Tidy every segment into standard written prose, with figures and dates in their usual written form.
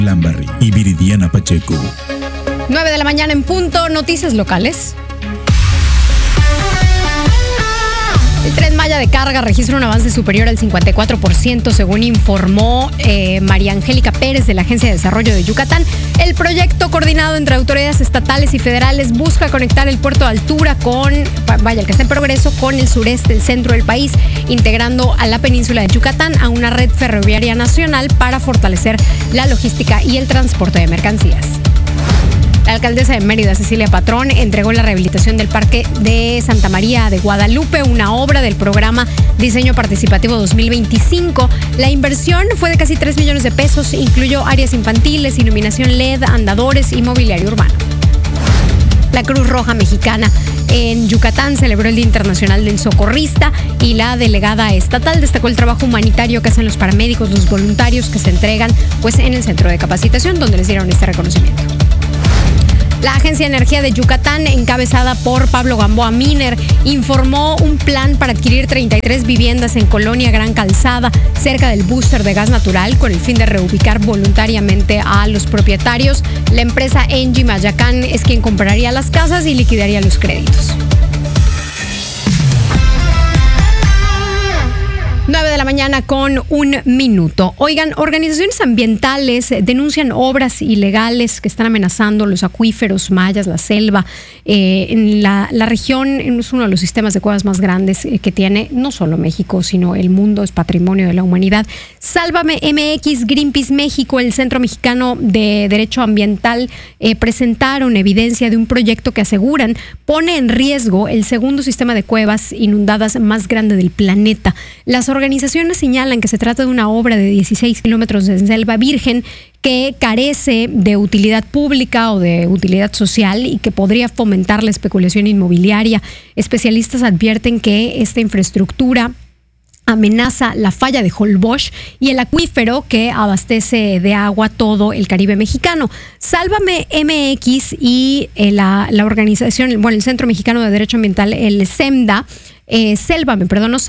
Lambarri y Viridiana Pacheco. 9 de la mañana en punto, noticias locales. El Tren Maya de carga registra un avance superior al 54%, según informó María Angélica Pérez de la Agencia de Desarrollo de Yucatán. El proyecto, coordinado entre autoridades estatales y federales, busca conectar el puerto de altura el que está en progreso, con el sureste, el centro del país, integrando a la península de Yucatán a una red ferroviaria nacional para fortalecer la logística y el transporte de mercancías. La alcaldesa de Mérida, Cecilia Patrón, entregó la rehabilitación del Parque de Santa María de Guadalupe, una obra del programa Diseño Participativo 2025. La inversión fue de casi 3 millones de pesos, incluyó áreas infantiles, iluminación LED, andadores y mobiliario urbano. La Cruz Roja Mexicana en Yucatán celebró el Día Internacional del Socorrista y la delegada estatal destacó el trabajo humanitario que hacen los paramédicos, los voluntarios que se entregan en el centro de capacitación, donde les dieron este reconocimiento. La Agencia de Energía de Yucatán, encabezada por Pablo Gamboa Miner, informó un plan para adquirir 33 viviendas en Colonia Gran Calzada, cerca del búster de gas natural, con el fin de reubicar voluntariamente a los propietarios. La empresa Engie Mayacán es quien compraría las casas y liquidaría los créditos. 9 de la mañana con 1 minuto. Oigan, organizaciones ambientales denuncian obras ilegales que están amenazando los acuíferos mayas, la selva. En la región es uno de los sistemas de cuevas más grandes que tiene no solo México, sino el mundo, es patrimonio de la humanidad. Sálvame MX, Greenpeace México, el Centro Mexicano de Derecho Ambiental presentaron evidencia de un proyecto que aseguran pone en riesgo el segundo sistema de cuevas inundadas más grande del planeta. Las organizaciones señalan que se trata de una obra de 16 kilómetros de selva virgen que carece de utilidad pública o de utilidad social y que podría fomentar la especulación inmobiliaria. Especialistas advierten que esta infraestructura amenaza la falla de Holbox y el acuífero que abastece de agua todo el Caribe mexicano. Sálvame MX y la organización, el Centro Mexicano de Derecho Ambiental, el CEMDA, Sélvame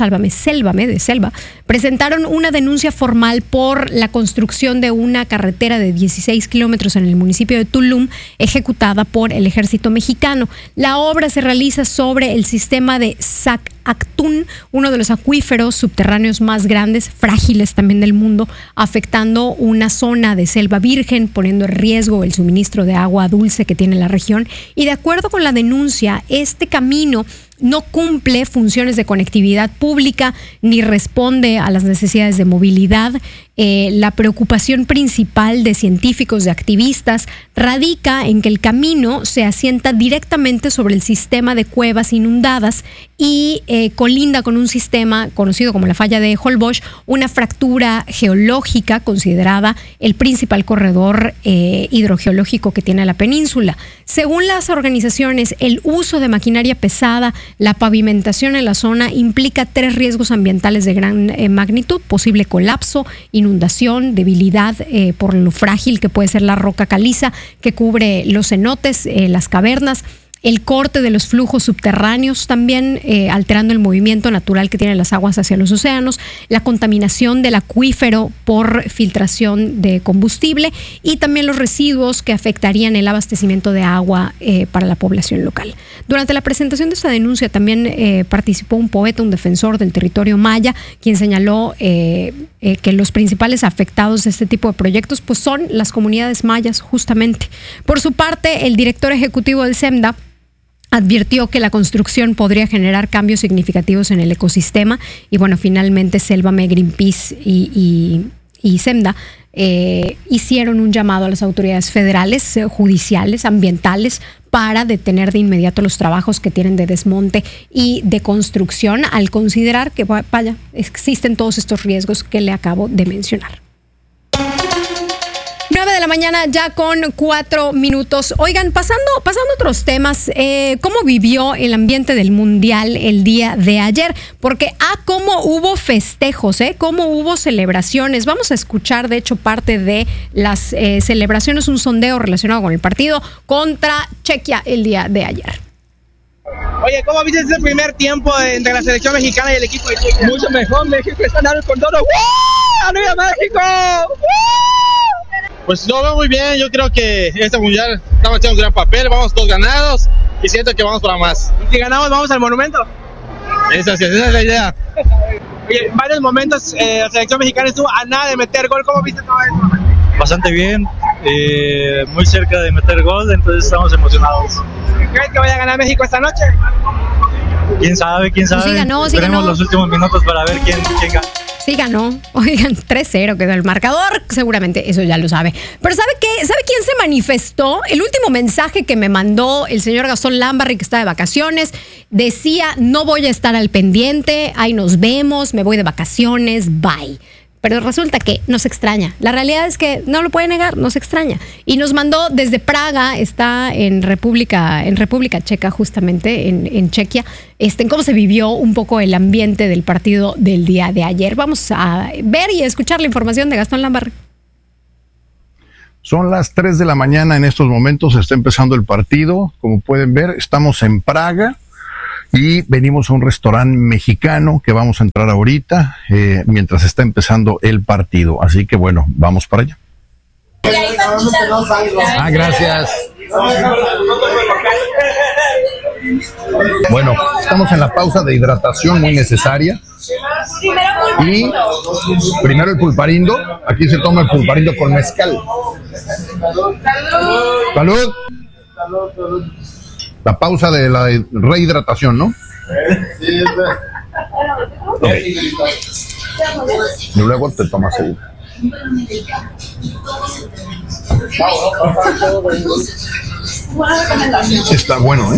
de Selva, presentaron una denuncia formal por la construcción de una carretera de 16 kilómetros en el municipio de Tulum, ejecutada por el Ejército Mexicano. La obra se realiza sobre el sistema de Sac-Actun, uno de los acuíferos subterráneos más grandes, frágiles también del mundo, afectando una zona de selva virgen, poniendo en riesgo el suministro de agua dulce que tiene la región. Y de acuerdo con la denuncia, este camino no cumple funciones de conectividad pública ni responde a las necesidades de movilidad. La preocupación principal de científicos, de activistas, radica en que el camino se asienta directamente sobre el sistema de cuevas inundadas y colinda con un sistema conocido como la falla de Holbox, una fractura geológica considerada el principal corredor hidrogeológico que tiene la península. Según las organizaciones, el uso de maquinaria pesada, la pavimentación en la zona implica 3 riesgos ambientales de gran magnitud: posible colapso, inundación, debilidad por lo frágil que puede ser la roca caliza que cubre los cenotes, las cavernas, el corte de los flujos subterráneos también, alterando el movimiento natural que tienen las aguas hacia los océanos, la contaminación del acuífero por filtración de combustible y también los residuos que afectarían el abastecimiento de agua para la población local. Durante la presentación de esta denuncia también participó un poeta, un defensor del territorio maya, quien señaló que los principales afectados de este tipo de proyectos pues son las comunidades mayas justamente. Por su parte, el director ejecutivo del CEMDA advirtió que la construcción podría generar cambios significativos en el ecosistema y finalmente Sélvame, Greenpeace y CEMDA hicieron un llamado a las autoridades federales, judiciales, ambientales, para detener de inmediato los trabajos que tienen de desmonte y de construcción, al considerar que existen todos estos riesgos que le acabo de mencionar. 9 de la mañana ya con 4 minutos. Oigan, pasando a otros temas, ¿cómo vivió el ambiente del Mundial el día de ayer? Porque cómo hubo festejos, cómo hubo celebraciones. Vamos a escuchar, de hecho, parte de las celebraciones, un sondeo relacionado con el partido contra Chequia el día de ayer. Oye, ¿cómo viste ese primer tiempo entre la selección mexicana y el equipo de Chequia? Mucho mejor, México está dando con todo. ¡Wow! ¡Arriba México! ¡Wow! Pues lo veo muy bien, yo creo que este mundial estamos haciendo un gran papel, vamos todos ganados y siento que vamos para más. ¿Y si ganamos, vamos al monumento? Esa es la idea. Oye, en varios momentos la selección mexicana estuvo a nada de meter gol. ¿Cómo viste todo eso? Bastante bien, muy cerca de meter gol, entonces estamos emocionados. ¿Crees que vaya a ganar México esta noche? ¿Quién sabe? Sí ganó, sí Esperemos ganó. los últimos minutos para ver quién gana. Sí ganó. Oigan, 3-0 quedó el marcador. Seguramente eso ya lo sabe. Pero ¿sabe qué? ¿Sabe quién se manifestó? El último mensaje que me mandó el señor Gastón Lambarri, que está de vacaciones, decía: no voy a estar al pendiente, ahí nos vemos, me voy de vacaciones, bye. Pero resulta que nos extraña. La realidad es que no lo puede negar, nos extraña. Y nos mandó desde Praga, está en República Checa, justamente, en Chequia, en cómo se vivió un poco el ambiente del partido del día de ayer. Vamos a ver y escuchar la información de Gastón Lambarri. Son las 3 de la mañana en estos momentos, está empezando el partido. Como pueden ver, estamos en Praga. Y venimos a un restaurante mexicano que vamos a entrar ahorita mientras está empezando el partido. Así que bueno, vamos para allá. Gracias. Bueno, estamos en la pausa de hidratación muy necesaria. Y primero el pulparindo. Aquí se toma el pulparindo con mezcal. ¡Salud! La pausa de la rehidratación, ¿no? Sí, okay. Y luego te tomas el... Sí, está bueno, ¿eh?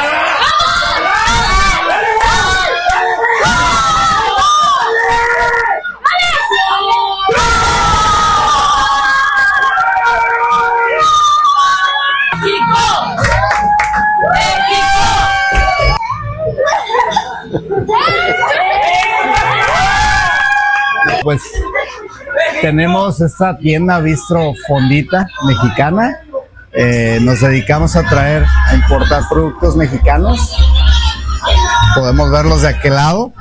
Pues tenemos esta tienda Bistro Fondita mexicana. Nos dedicamos a importar productos mexicanos. Podemos verlos de aquel lado.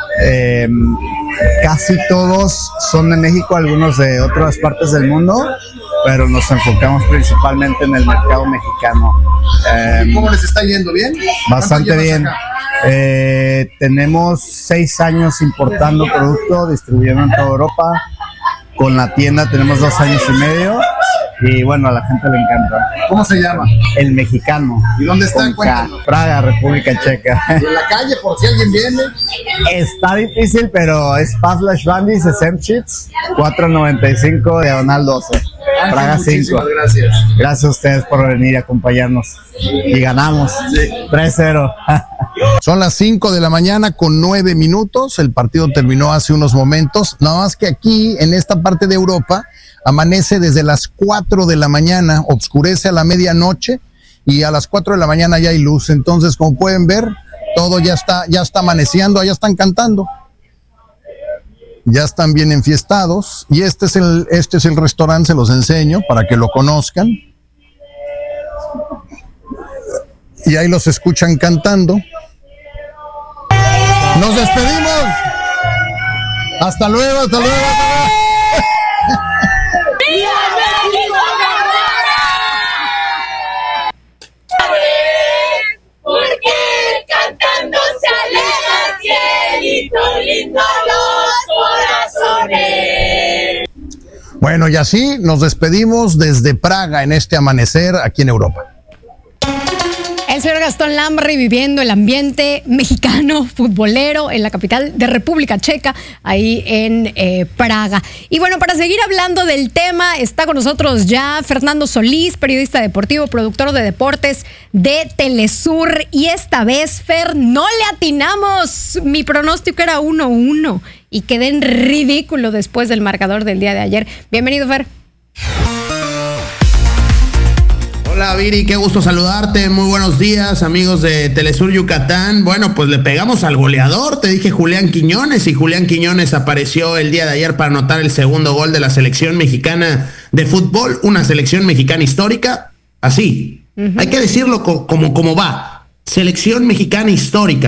Casi todos son de México, algunos de otras partes del mundo, pero nos enfocamos principalmente en el mercado mexicano. ¿Cómo les está yendo? ¿Bien? Bastante bien. Tenemos 6 años importando producto, distribuyendo en toda Europa. Con la tienda tenemos 2 años y medio. Y bueno, a la gente le encanta. ¿Cómo se llama? El Mexicano. ¿Y dónde está? Con K. Cuéntanos. Praga, República Checa. ¿Y en la calle por si alguien viene? Está difícil, pero es Pavlash Bandis, Semchits, 495, diagonal 12. Praga 5. Muchísimas gracias. Gracias a ustedes por venir a acompañarnos. Y ganamos. Sí. 3-0. Son las 5 de la mañana con 9 minutos. El partido terminó hace unos momentos. Nada más que aquí, en esta parte de Europa, amanece desde las 4 de la mañana, oscurece a la medianoche y a las 4 de la mañana ya hay luz. Entonces, como pueden ver, todo ya está amaneciendo, ya están cantando. Ya están bien enfiestados. Y este es el restaurante, se los enseño para que lo conozcan. Y ahí los escuchan cantando. Nos despedimos. Hasta luego, hasta luego, hasta luego. ¡Viva México, porque cantando se alegra el cielito lindo los corazones. Bueno, y así nos despedimos desde Praga en este amanecer aquí en Europa. El señor Gastón Lambarri viviendo el ambiente mexicano, futbolero, en la capital de República Checa, ahí en Praga. Y bueno, para seguir hablando del tema, está con nosotros ya Fernando Solís, periodista deportivo, productor de deportes de Telesur. Y esta vez, Fer, no le atinamos. Mi pronóstico era 1-1 y quedé en ridículo después del marcador del día de ayer. Bienvenido, Fer. Hola Viri, qué gusto saludarte, muy buenos días amigos de Telesur Yucatán. Bueno, pues le pegamos al goleador, te dije Julián Quiñones, y Julián Quiñones apareció el día de ayer para anotar el segundo gol de la selección mexicana de fútbol, una selección mexicana histórica, así, hay que decirlo como va, selección mexicana histórica,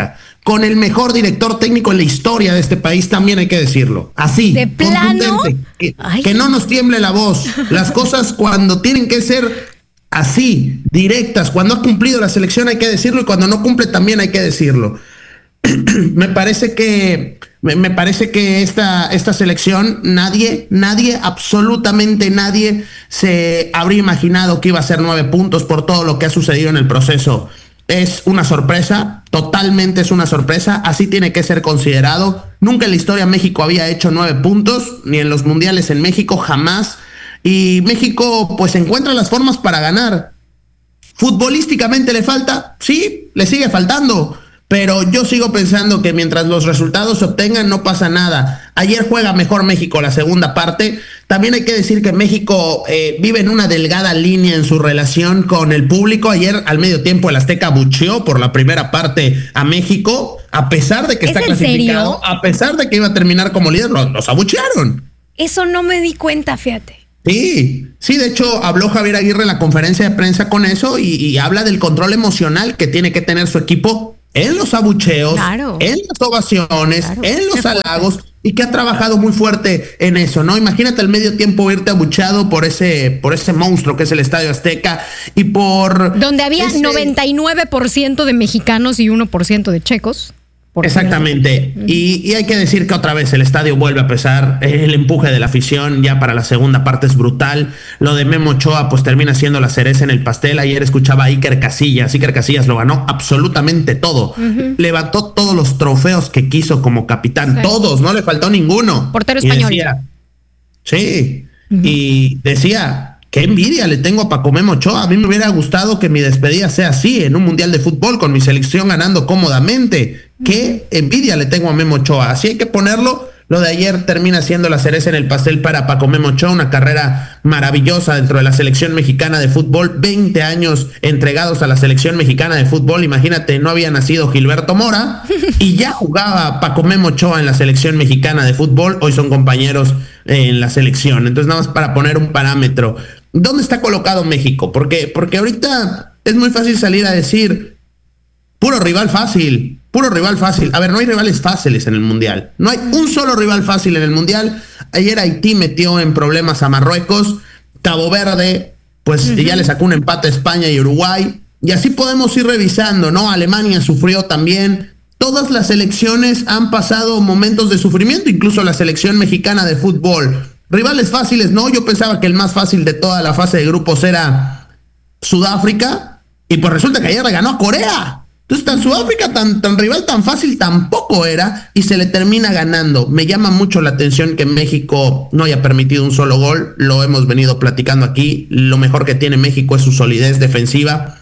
con el mejor director técnico en la historia de este país, también hay que decirlo. Así, ¿de plano? Que no nos tiemble la voz. Las cosas cuando tienen que ser así, directas, cuando ha cumplido la selección hay que decirlo y cuando no cumple también hay que decirlo. Me parece que esta selección, nadie, absolutamente nadie se habría imaginado que iba a ser 9 puntos por todo lo que ha sucedido en el proceso. Es una sorpresa, totalmente es una sorpresa, así tiene que ser considerado. Nunca en la historia México había hecho 9 puntos, ni en los mundiales en México, jamás. Y México pues encuentra las formas para ganar. ¿Futbolísticamente le falta? Sí, le sigue faltando. Pero yo sigo pensando que mientras los resultados se obtengan no pasa nada. Ayer juega mejor México la segunda parte. También hay que decir que México vive en una delgada línea en su relación con el público. Ayer al medio tiempo el Azteca abucheó por la primera parte a México, a pesar de que está clasificado, serio? a pesar de que iba a terminar como líder, los abuchearon. Eso no me di cuenta, fíjate. Sí, de hecho habló Javier Aguirre en la conferencia de prensa con eso y habla del control emocional que tiene que tener su equipo en los abucheos, claro, en las ovaciones, claro, en los halagos, y que ha trabajado muy fuerte en eso, ¿no? Imagínate al medio tiempo irte abucheado por ese monstruo que es el Estadio Azteca y por... donde había 99% de mexicanos y 1% de checos. Exactamente, y hay que decir que otra vez el estadio vuelve a pesar, el empuje de la afición ya para la segunda parte es brutal. Lo de Memo Ochoa pues termina siendo la cereza en el pastel. Ayer escuchaba a Iker Casillas lo ganó absolutamente todo, levantó todos los trofeos que quiso como capitán, todos, no le faltó ninguno. Portero español. Y decía, qué envidia le tengo a Paco Memo Ochoa. A mí me hubiera gustado que mi despedida sea así, en un mundial de fútbol, con mi selección ganando cómodamente. Qué envidia le tengo a Memo Ochoa. Así hay que ponerlo. Lo de ayer termina siendo la cereza en el pastel para Paco Memo Ochoa, una carrera maravillosa dentro de la selección mexicana de fútbol, 20 años entregados a la selección mexicana de fútbol. Imagínate, no había nacido Gilberto Mora y ya jugaba Paco Memo Ochoa en la selección mexicana de fútbol. Hoy son compañeros en la selección. Entonces, nada más para poner un parámetro. ¿Dónde está colocado México? Porque ahorita es muy fácil salir a decir puro rival fácil. A ver, no hay rivales fáciles en el Mundial. No hay un solo rival fácil en el Mundial. Ayer Haití metió en problemas a Marruecos. Cabo Verde, pues ya le sacó un empate a España y Uruguay. Y así podemos ir revisando, ¿no? Alemania sufrió también. Todas las selecciones han pasado momentos de sufrimiento, incluso la selección mexicana de fútbol. Rivales fáciles, ¿no? Yo pensaba que el más fácil de toda la fase de grupos era Sudáfrica. Y pues resulta que ayer le ganó a Corea. Entonces, tan Sudáfrica, tan rival, tan fácil tampoco era, y se le termina ganando. Me llama mucho la atención que México no haya permitido un solo gol. Lo hemos venido platicando aquí. Lo mejor que tiene México es su solidez defensiva.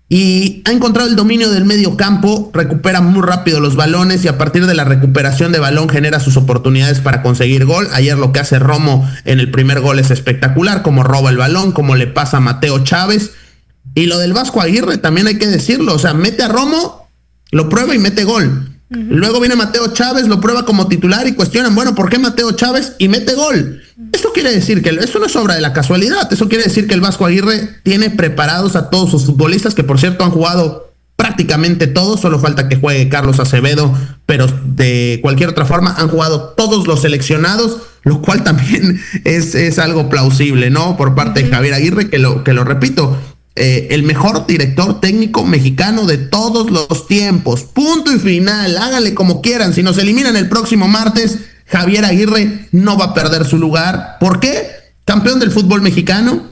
Y ha encontrado el dominio del medio campo, recupera muy rápido los balones y a partir de la recuperación de balón genera sus oportunidades para conseguir gol. Ayer lo que hace Romo en el primer gol es espectacular, como roba el balón, como le pasa a Mateo Chávez. Y lo del Vasco Aguirre también hay que decirlo, o sea, mete a Romo, lo prueba y mete gol. Luego viene Mateo Chávez, lo prueba como titular y cuestionan, bueno, ¿por qué Mateo Chávez? Y mete gol. Eso quiere decir que eso no es obra de la casualidad, eso quiere decir que el Vasco Aguirre tiene preparados a todos sus futbolistas, que por cierto han jugado prácticamente todos, solo falta que juegue Carlos Acevedo, pero de cualquier otra forma han jugado todos los seleccionados, lo cual también es algo plausible, ¿no? Por parte de Javier Aguirre, que lo repito, el mejor director técnico mexicano de todos los tiempos. Punto y final. Háganle como quieran. Si nos eliminan el próximo martes, Javier Aguirre no va a perder su lugar. ¿Por qué? Campeón del fútbol mexicano.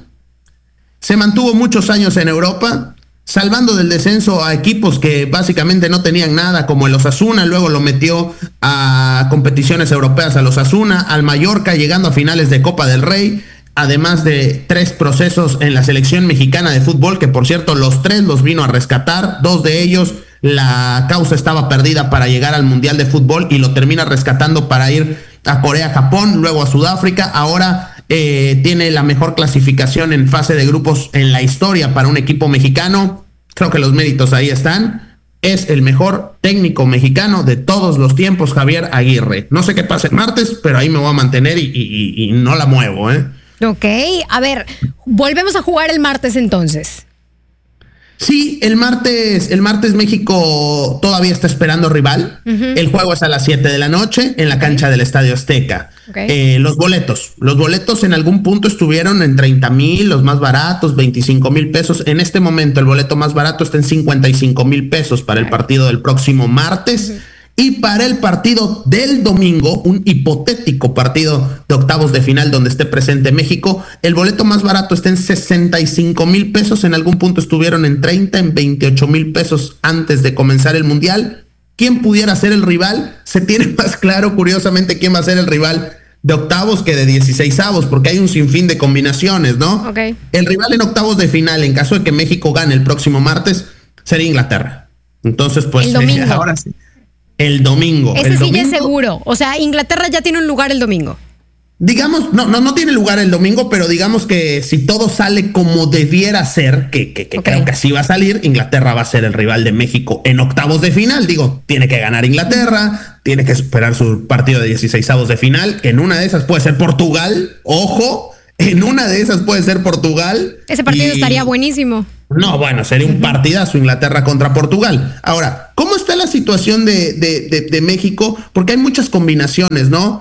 Se mantuvo muchos años en Europa, salvando del descenso a equipos que básicamente no tenían nada, como el Osasuna. Luego lo metió a competiciones europeas al Osasuna, al Mallorca, llegando a finales de Copa del Rey. Además de 3 procesos en la selección mexicana de fútbol, que por cierto los 3 los vino a rescatar. 2 de ellos la causa estaba perdida para llegar al Mundial de Fútbol y lo termina rescatando para ir a Corea, Japón, luego a Sudáfrica. Ahora tiene la mejor clasificación en fase de grupos en la historia para un equipo mexicano. Creo que los méritos ahí están. Es el mejor técnico mexicano de todos los tiempos, Javier Aguirre. No sé qué pasa el martes, pero ahí me voy a mantener y no la muevo, ¿eh? Ok, a ver, volvemos a jugar el martes entonces. Sí, el martes México todavía está esperando rival. El juego es a las 7 de la noche en la cancha del Estadio Azteca. Los boletos en algún punto estuvieron en 30,000, los más baratos, 25,000 pesos. En este momento el boleto más barato está en 55,000 pesos para el partido del próximo martes. Y para el partido del domingo, un hipotético partido de octavos de final donde esté presente México, el boleto más barato está en 65,000 pesos. En algún punto estuvieron en 30, en 28,000 pesos antes de comenzar el Mundial. ¿Quién pudiera ser el rival? Se tiene más claro, curiosamente, quién va a ser el rival de octavos que de 16avos, porque hay un sinfín de combinaciones, ¿no? El rival en octavos de final, en caso de que México gane el próximo martes, sería Inglaterra. Entonces, pues, el domingo. Ahora sí. El domingo. Ese sí ya es seguro. O sea, Inglaterra ya tiene un lugar el domingo. Digamos, no tiene lugar el domingo, pero digamos que si todo sale como debiera ser, que creo que así va a salir, Inglaterra va a ser el rival de México en octavos de final. Digo, tiene que ganar Inglaterra, tiene que superar su partido de 16avos de final. En una de esas puede ser Portugal. Ojo, en una de esas puede ser Portugal. Ese partido estaría buenísimo. No, bueno, sería un partidazo Inglaterra contra Portugal. Ahora, ¿cómo está la situación de México? Porque hay muchas combinaciones, ¿no?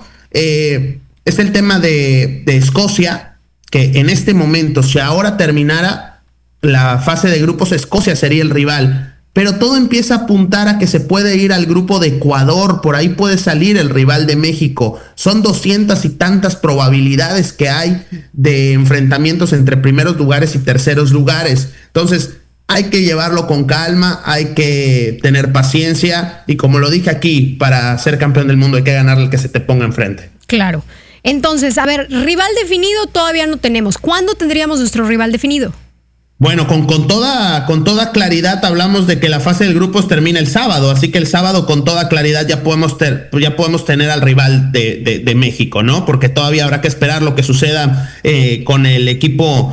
Es el tema de Escocia, que en este momento, si ahora terminara la fase de grupos, Escocia sería el rival. Pero todo empieza a apuntar a que se puede ir al grupo de Ecuador, por ahí puede salir el rival de México. Son 200 y tantas probabilidades que hay de enfrentamientos entre primeros lugares y terceros lugares. Entonces, hay que llevarlo con calma, hay que tener paciencia y como lo dije aquí, para ser campeón del mundo hay que ganarle al que se te ponga enfrente. Claro. Entonces, a ver, rival definido todavía no tenemos. ¿Cuándo tendríamos nuestro rival definido? Bueno, con toda claridad hablamos de que la fase de grupos termina el sábado, así que el sábado con toda claridad ya podemos tener al rival de México, ¿no? Porque todavía habrá que esperar lo que suceda con el equipo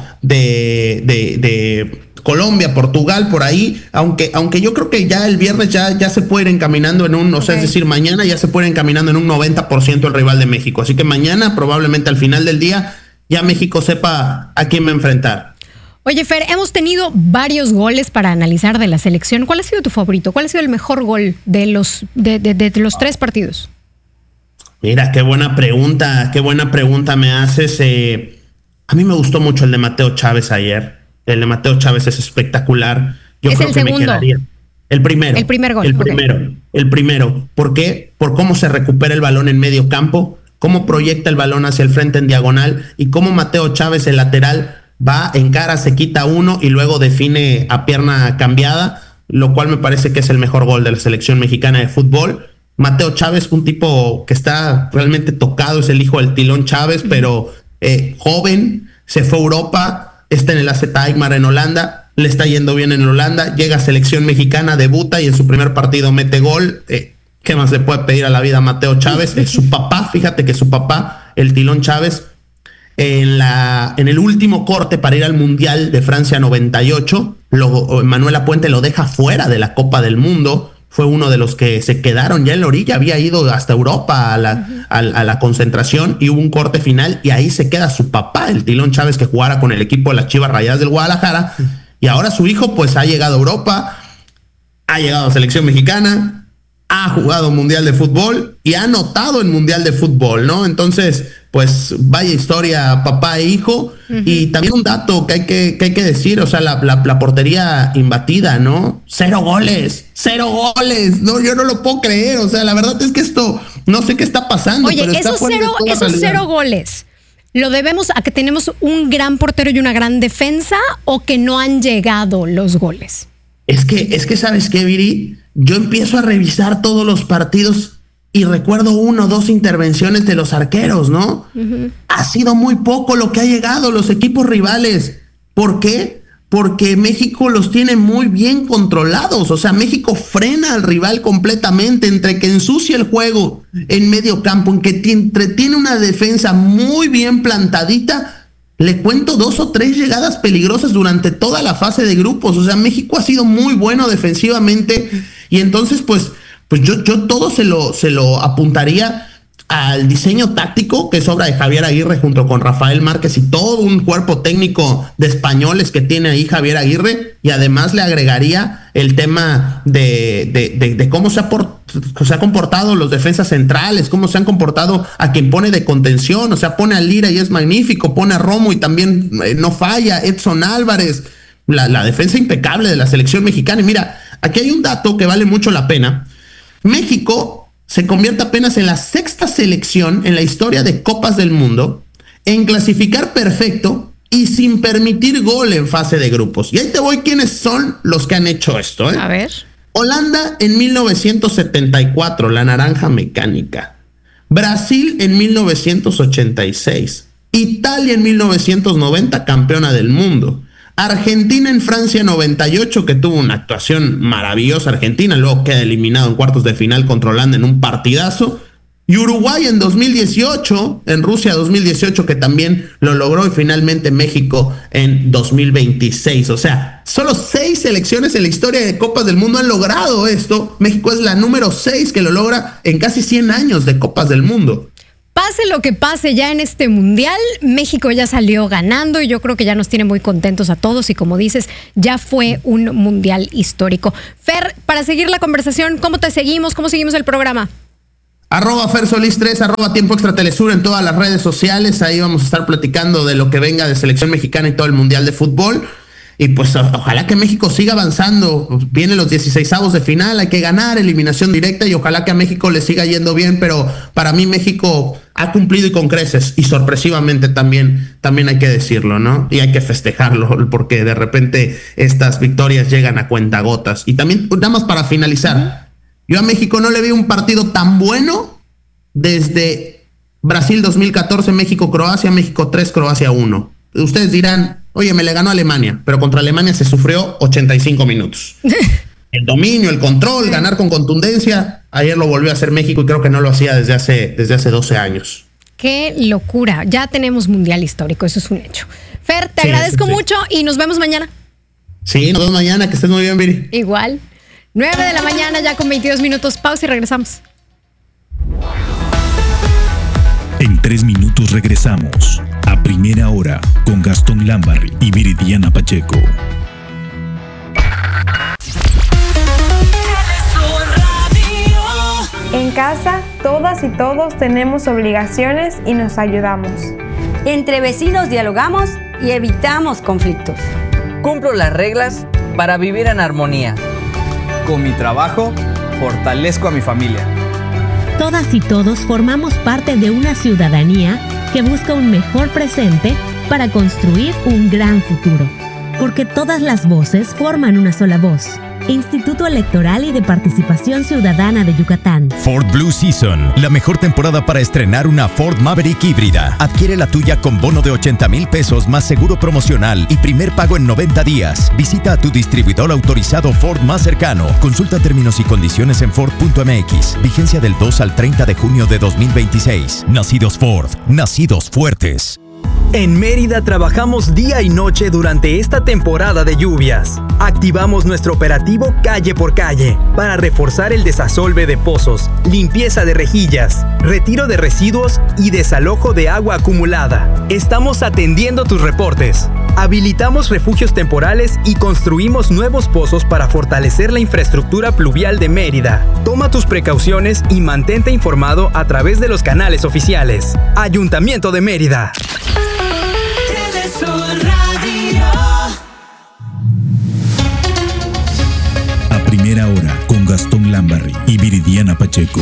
de Colombia, Portugal, por ahí, aunque yo creo que ya el viernes ya se puede ir encaminando o sea, es decir, mañana ya se puede ir encaminando en un 90% el rival de México, así que mañana probablemente al final del día ya México sepa a quién va a enfrentar. Oye, Fer, hemos tenido varios goles para analizar de la selección. ¿Cuál ha sido tu favorito? ¿Cuál ha sido el mejor gol de los tres partidos? Mira, qué buena pregunta me haces. A mí me gustó mucho el de Mateo Chávez ayer. El de Mateo Chávez es espectacular. Yo ¿Es creo el que segundo? me quedaría. El primero. El primer gol. El primero. ¿Por qué? Por cómo se recupera el balón en medio campo, cómo proyecta el balón hacia el frente en diagonal y cómo Mateo Chávez, el lateral, va en cara, se quita uno y luego define a pierna cambiada, lo cual me parece que es el mejor gol de la selección mexicana de fútbol. Mateo Chávez, un tipo que está realmente tocado, es el hijo del Tilón Chávez, pero joven, se fue a Europa, está en el AZ Alkmaar en Holanda, le está yendo bien en Holanda, llega a selección mexicana, debuta y en su primer partido mete gol. ¿Qué más le puede pedir a la vida a Mateo Chávez? Su papá, fíjate que su papá, el Tilón Chávez, en el último corte para ir al Mundial de Francia 98, Manuel Apuente lo deja fuera de la Copa del Mundo. Fue uno de los que se quedaron ya en la orilla, había ido hasta Europa a la concentración y hubo un corte final y ahí se queda su papá, el Tilón Chávez, que jugara con el equipo de las Chivas Rayadas del Guadalajara, y ahora su hijo pues ha llegado a Europa, ha llegado a selección mexicana, ha jugado Mundial de Fútbol y ha anotado en Mundial de Fútbol, ¿no? Entonces, pues vaya historia, papá e hijo. Y también un dato que hay que decir, o sea, la portería imbatida, ¿no? 0 goles, no, yo no lo puedo creer, o sea, la verdad es que esto, no sé qué está pasando. Oye, pero esos 0 goles, ¿lo debemos a que tenemos un gran portero y una gran defensa o que no han llegado los goles? Es que ¿sabes qué, Viri? Yo empiezo a revisar todos los partidos y recuerdo 1 o 2 intervenciones de los arqueros, ¿no? Ha sido muy poco lo que ha llegado los equipos rivales. ¿Por qué? Porque México los tiene muy bien controlados. O sea, México frena al rival completamente entre que ensucia el juego en medio campo, en que tiene una defensa muy bien plantadita. Le cuento 2 o 3 llegadas peligrosas durante toda la fase de grupos. O sea, México ha sido muy bueno defensivamente y entonces pues yo todo se lo apuntaría al diseño táctico, que es obra de Javier Aguirre junto con Rafael Márquez y todo un cuerpo técnico de españoles que tiene ahí Javier Aguirre, y además le agregaría el tema de cómo se ha comportado los defensas centrales, cómo se han comportado a quien pone de contención, o sea, pone a Lira y es magnífico, pone a Romo y también no falla, Edson Álvarez, la defensa impecable de la selección mexicana. Y mira, aquí hay un dato que vale mucho la pena. México se convierte apenas en la 6ª selección en la historia de Copas del Mundo en clasificar perfecto y sin permitir gol en fase de grupos. Y ahí te voy quiénes son los que han hecho esto, ¿eh? A ver. Holanda en 1974, la naranja mecánica. Brasil en 1986. Italia en 1990, campeona del mundo. Argentina en Francia 98, que tuvo una actuación maravillosa Argentina, luego queda eliminado en cuartos de final contra Holanda en un partidazo. Y Uruguay en 2018, en Rusia 2018, que también lo logró, y finalmente México en 2026. O sea, solo 6 selecciones en la historia de Copas del Mundo han logrado esto. México es la número 6 que lo logra en casi 100 años de Copas del Mundo. Pase lo que pase ya en este mundial, México ya salió ganando y yo creo que ya nos tiene muy contentos a todos y como dices, ya fue un mundial histórico. Fer, para seguir la conversación, ¿cómo te seguimos? ¿Cómo seguimos el programa? @FerSolís3, @Tiempo Extra Telesur en todas las redes sociales. Ahí vamos a estar platicando de lo que venga de selección mexicana y todo el mundial de fútbol. Y pues ojalá que México siga avanzando. Vienen los 16avos de final, hay que ganar, eliminación directa, y ojalá que a México le siga yendo bien, pero para mí México ha cumplido y con creces, y sorpresivamente también hay que decirlo, ¿no? Y hay que festejarlo, porque de repente estas victorias llegan a cuentagotas. Y también, nada más para finalizar, yo a México no le vi un partido tan bueno desde Brasil 2014, México-Croacia, México 3, Croacia 1. Ustedes dirán, oye, me le ganó a Alemania, pero contra Alemania se sufrió 85 minutos. El dominio, el control, ganar con contundencia, ayer lo volvió a hacer México y creo que no lo hacía desde hace 12 años. Qué locura, ya tenemos mundial histórico, eso es un hecho. Fer, te agradezco mucho y nos vemos mañana. Sí, nos vemos mañana, que estés muy bien, Viri. Igual, 9 de la mañana ya con 22 minutos, pausa y regresamos. En 3 minutos regresamos a Primera Hora con Gastón Lambarri y Viridiana Pacheco. En casa, todas y todos tenemos obligaciones y nos ayudamos. Entre vecinos dialogamos y evitamos conflictos. Cumplo las reglas para vivir en armonía. Con mi trabajo, fortalezco a mi familia. Todas y todos formamos parte de una ciudadanía que busca un mejor presente para construir un gran futuro. Porque todas las voces forman una sola voz. Instituto Electoral y de Participación Ciudadana de Yucatán. Ford Blue Season, la mejor temporada para estrenar una Ford Maverick híbrida. Adquiere la tuya con bono de 80,000 pesos más seguro promocional y primer pago en 90 días. Visita a tu distribuidor autorizado Ford más cercano. Consulta términos y condiciones en Ford.mx. Vigencia del 2 al 30 de junio de 2026. Nacidos Ford, nacidos fuertes. En Mérida trabajamos día y noche durante esta temporada de lluvias. Activamos nuestro operativo Calle por Calle para reforzar el desasolve de pozos, limpieza de rejillas, retiro de residuos y desalojo de agua acumulada. Estamos atendiendo tus reportes. Habilitamos refugios temporales y construimos nuevos pozos para fortalecer la infraestructura pluvial de Mérida. Toma tus precauciones y mantente informado a través de los canales oficiales. Ayuntamiento de Mérida. A Primera Hora con Gastón Lambarri y Viridiana Pacheco.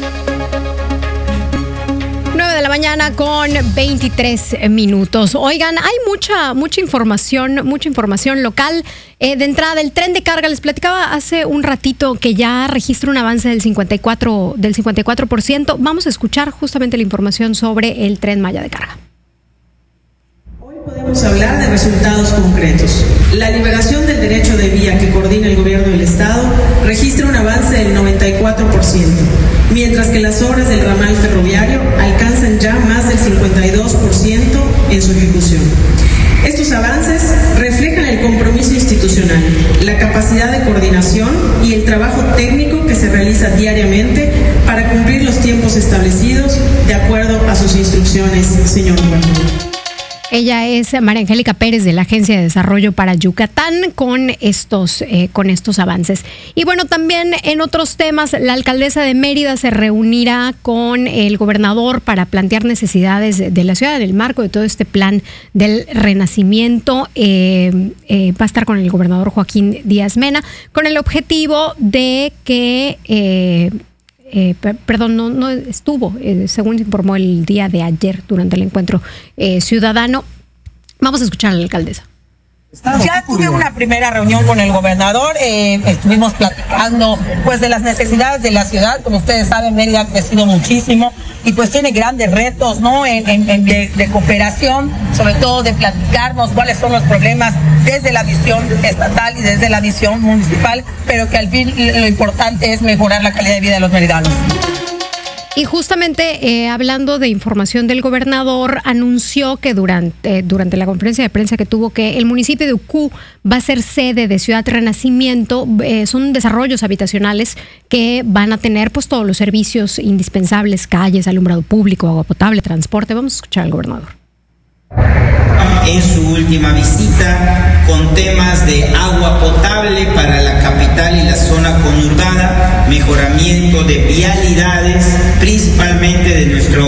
9 de la mañana con 23 minutos. Oigan, hay mucha información local. De entrada, el tren de carga, les platicaba hace un ratito que ya registra un avance del 54%. Vamos a escuchar justamente la información sobre el Tren Maya de carga. Podemos hablar de resultados concretos. La liberación del derecho de vía que coordina el gobierno del Estado registra un avance del 94%, mientras que las obras del ramal ferroviario alcanzan ya más del 52% en su ejecución. Estos avances reflejan el compromiso institucional, la capacidad de coordinación y el trabajo técnico que se realiza diariamente para cumplir los tiempos tiempos establecidos de acuerdo a sus instrucciones, señor gobernador. Ella es María Angélica Pérez de la Agencia de Desarrollo para Yucatán con estos avances. Y bueno, también en otros temas, la alcaldesa de Mérida se reunirá con el gobernador para plantear necesidades de la ciudad en el marco de todo este plan del renacimiento. Va a estar con el gobernador Joaquín Díaz Mena con el objetivo de que... no estuvo, según se informó el día de ayer durante el encuentro ciudadano. Vamos a escuchar a la alcaldesa. Ya tuve una primera reunión con el gobernador, estuvimos platicando pues de las necesidades de la ciudad. Como ustedes saben, Mérida ha crecido muchísimo y pues tiene grandes retos, ¿no? De cooperación, sobre todo de platicarnos cuáles son los problemas desde la visión estatal y desde la visión municipal, pero que al fin lo importante es mejorar la calidad de vida de los meridanos. Y justamente hablando de información del gobernador, anunció que durante la conferencia de prensa que tuvo, que el municipio de Ucú va a ser sede de Ciudad Renacimiento. Son desarrollos habitacionales que van a tener pues todos los servicios indispensables: calles, alumbrado público, agua potable, transporte. Vamos a escuchar al gobernador. En su última visita, con temas de agua potable para la capital y la zona conurbada, mejoramiento de vialidades, principalmente de nuestro